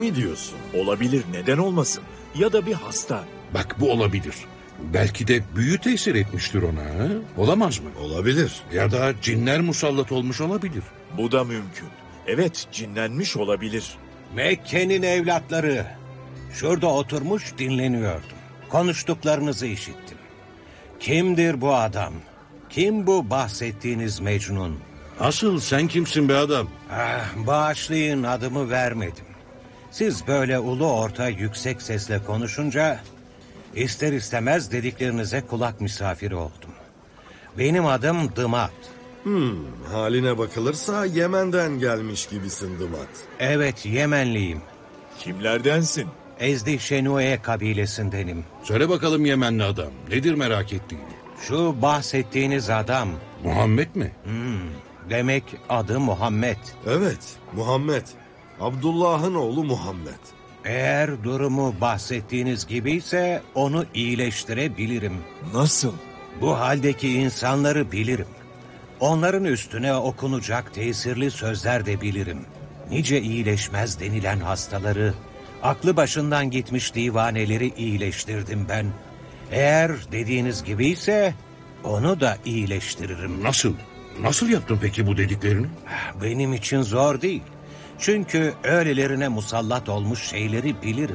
mi diyorsun? Olabilir, neden olmasın? Ya da bir hasta. Bak bu olabilir. Belki de büyü tesir etmiştir ona. Ha? Olamaz mı? Olabilir. Ya da cinler musallat olmuş olabilir. Bu da mümkün. Evet, cinlenmiş olabilir. Mekke'nin evlatları. Şurada oturmuş dinleniyordum. Konuştuklarınızı işittim. Kimdir bu adam? Kim bu bahsettiğiniz Mecnun? Asıl sen kimsin be adam? Bağışlayın, adımı vermedim. Siz böyle ulu orta yüksek sesle konuşunca ister istemez dediklerinize kulak misafiri oldum. Benim adım Dımat. Haline bakılırsa Yemen'den gelmiş gibisin Dımat. Evet, Yemenliyim. Kimlerdensin? Ezdi Şenue kabilesindenim. Söyle bakalım Yemenli adam. Nedir merak ettiğin? Şu bahsettiğiniz adam, Muhammed mi? demek adı Muhammed. Evet, Muhammed. Abdullah'ın oğlu Muhammed. Eğer durumu bahsettiğiniz gibiyse onu iyileştirebilirim. Nasıl? Bu haldeki insanları bilirim. Onların üstüne okunacak tesirli sözler de bilirim. Nice iyileşmez denilen hastaları, aklı başından gitmiş divaneleri iyileştirdim ben. Eğer dediğiniz gibiyse onu da iyileştiririm. Nasıl? Nasıl yaptın peki bu dediklerini? Benim için zor değil. Çünkü öylelerine musallat olmuş şeyleri bilirim.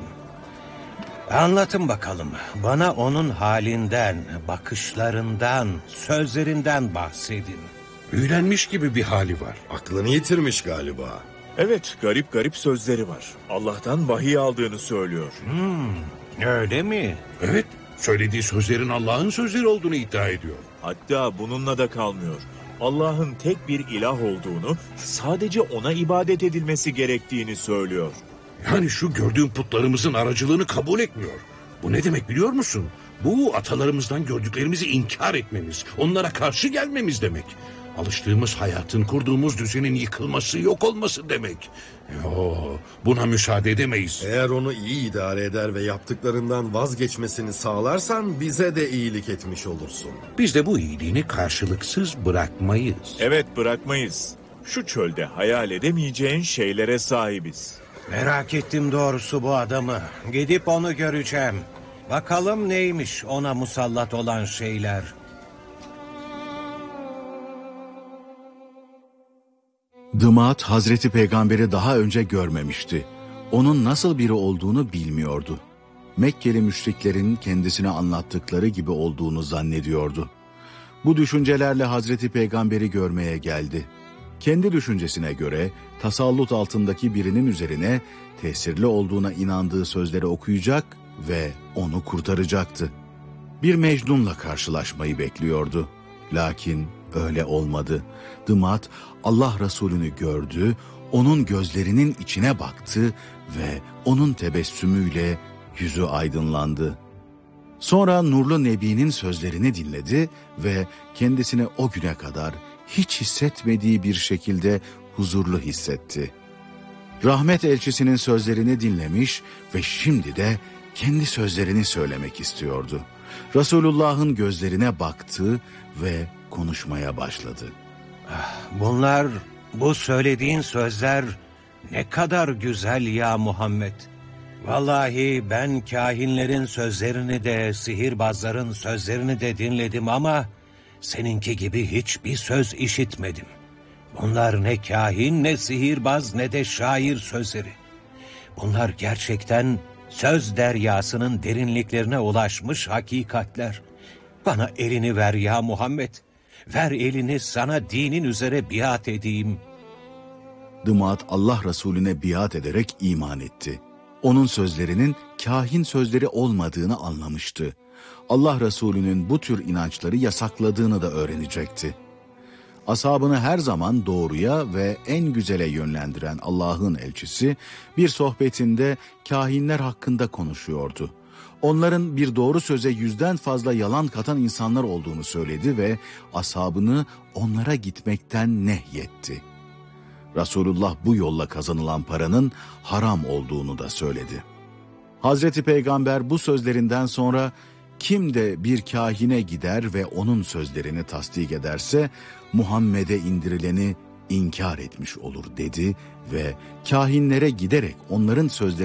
Anlatın bakalım. Bana onun halinden, bakışlarından, sözlerinden bahsedin. Büyülenmiş gibi bir hali var. Aklını yitirmiş galiba. Evet, garip garip sözleri var. Allah'tan vahiy aldığını söylüyor. Öyle mi? Evet, söylediği sözlerin Allah'ın sözleri olduğunu iddia ediyor. Hatta bununla da kalmıyor. Allah'ın tek bir ilah olduğunu, sadece ona ibadet edilmesi gerektiğini söylüyor. Yani şu gördüğün putlarımızın aracılığını kabul etmiyor. Bu ne demek biliyor musun? Bu atalarımızdan gördüklerimizi inkar etmemiz, onlara karşı gelmemiz demek. Alıştığımız hayatın, kurduğumuz düzenin yıkılması, yok olması demek. Buna müsaade edemeyiz. Eğer onu iyi idare eder ve yaptıklarından vazgeçmesini sağlarsan bize de iyilik etmiş olursun. Biz de bu iyiliğini karşılıksız bırakmayız. Evet, bırakmayız. Şu çölde hayal edemeyeceğin şeylere sahibiz. Merak ettim doğrusu bu adamı. Gidip onu göreceğim. Bakalım neymiş ona musallat olan şeyler. Dımat Hazreti Peygamber'i daha önce görmemişti. Onun nasıl biri olduğunu bilmiyordu. Mekkeli müşriklerin kendisine anlattıkları gibi olduğunu zannediyordu. Bu düşüncelerle Hazreti Peygamber'i görmeye geldi. Kendi düşüncesine göre tasallut altındaki birinin üzerine tesirli olduğuna inandığı sözleri okuyacak ve onu kurtaracaktı. Bir Mecnun'la karşılaşmayı bekliyordu. Lakin öyle olmadı. Dımat Allah Resulü'nü gördü, onun gözlerinin içine baktı ve onun tebessümüyle yüzü aydınlandı. Sonra Nurlu Nebi'nin sözlerini dinledi ve kendisini o güne kadar hiç hissetmediği bir şekilde huzurlu hissetti. Rahmet elçisinin sözlerini dinlemiş ve şimdi de kendi sözlerini söylemek istiyordu. Resulullah'ın gözlerine baktı ve konuşmaya başladı. Bunlar, bu söylediğin sözler ne kadar güzel ya Muhammed. Vallahi ben kahinlerin sözlerini de, sihirbazların sözlerini de dinledim ama seninki gibi hiçbir söz işitmedim. Bunlar ne kahin, ne sihirbaz, ne de şair sözleri. Bunlar gerçekten söz deryasının derinliklerine ulaşmış hakikatler. Bana elini ver ya Muhammed. Ver elini, sana dinin üzere biat edeyim. Dımat Allah Resulüne biat ederek iman etti. Onun sözlerinin kahin sözleri olmadığını anlamıştı. Allah Resulü'nün bu tür inançları yasakladığını da öğrenecekti. Ashabını her zaman doğruya ve en güzele yönlendiren Allah'ın elçisi bir sohbetinde kahinler hakkında konuşuyordu. Onların bir doğru söze 100'den fazla yalan katan insanlar olduğunu söyledi ve ashabını onlara gitmekten nehyetti. Resulullah bu yolla kazanılan paranın haram olduğunu da söyledi. Hazreti Peygamber bu sözlerinden sonra kim de bir kahine gider ve onun sözlerini tasdik ederse Muhammed'e indirileni inkar etmiş olur dedi ve kahinlere giderek onların sözlerini